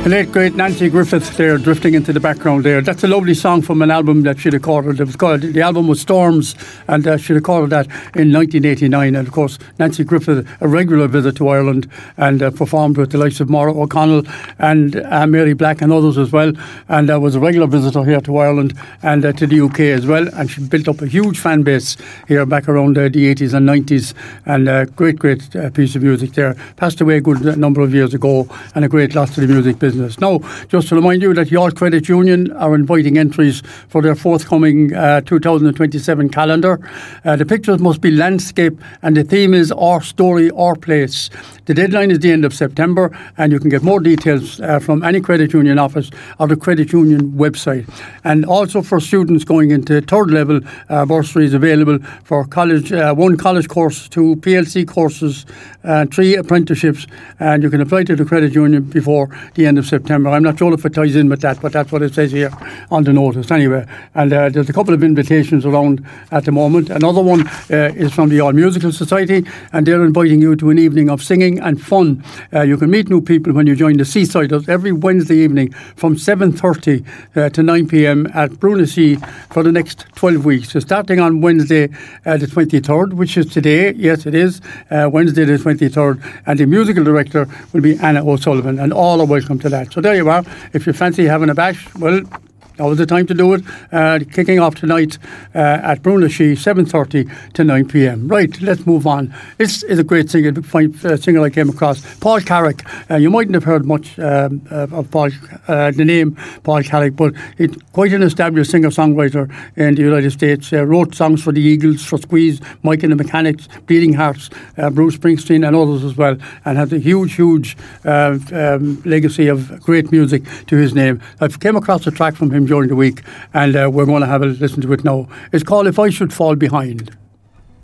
The late great Nancy Griffith there drifting into the background there. That's a lovely song from an album that she recorded. It was called, the album was Storms, and she recorded that in 1989. And of course, Nancy Griffith, a regular visit to Ireland, and performed with the likes of Maura O'Connell and Mary Black and others as well. And was a regular visitor here to Ireland and to the UK as well. And she built up a huge fan base here back around the 80s and 90s. And great piece of music there. Passed away a good number of years ago, and a great loss to the music business. Now, just to remind you that the All Credit Union are inviting entries for their forthcoming 2027 calendar. The pictures must be landscape, and the theme is Our Story, Our Place. The deadline is the end of September, and you can get more details from any credit union office or the credit union website. And also for students going into third level, bursaries available for college, one college course, 2 PLC courses, 3 apprenticeships, and you can apply to the credit union before the end of September. I'm not sure if it ties in with that, but that's what it says here on the notice anyway. And there's a couple of invitations around at the moment. Another one is from the All Musical Society, and they're inviting you to an evening of singing and fun. You can meet new people when you join the Seasiders every Wednesday evening from 7:30 to 9 p.m. at Brunasea for the next 12 weeks. So starting on Wednesday the 23rd, which is today. Yes, it is Wednesday the 23rd. And the musical director will be Anna O'Sullivan, and all are welcome to that. So there you are. If you fancy having a bash, well, now is the time to do it. Kicking off tonight at Brunasea, 7:30 to 9 p.m. Right, let's move on. This is a great singer, singer I came across, Paul Carrick. You mightn't have heard much of Paul, the name Paul Carrick, but he's quite an established singer-songwriter in the United States. Wrote songs for the Eagles, for Squeeze, Mike and the Mechanics, Bleeding Hearts, Bruce Springsteen and others as well, and has a huge legacy of great music to his name. I've came across a track from him during the week, and we're going to have a listen to it now. It's called If I Should Fall Behind.